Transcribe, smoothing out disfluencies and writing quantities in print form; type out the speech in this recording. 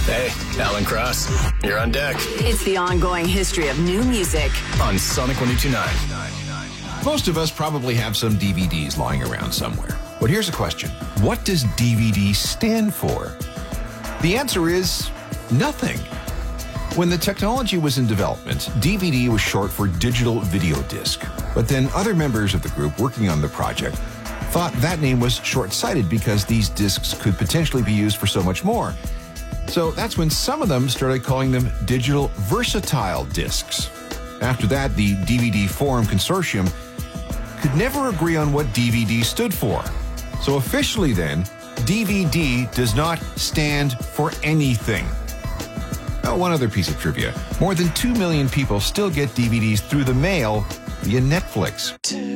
Hey, Alan Cross, you're on deck. It's the ongoing history of new music On Sonic 102.9. Most of us probably have some DVDs lying around somewhere. But here's a question. What does DVD stand for? The answer is nothing. When the technology was in development, DVD was short for digital video disc. But then other members of the group working on the project thought that name was short-sighted because these discs could potentially be used for so much more. So that's when some of them started calling them digital versatile discs. After that, the DVD Forum Consortium could never agree on what DVD stood for. So officially then, DVD does not stand for anything. Oh, one other piece of trivia. More than 2 million people still get DVDs through the mail via Netflix.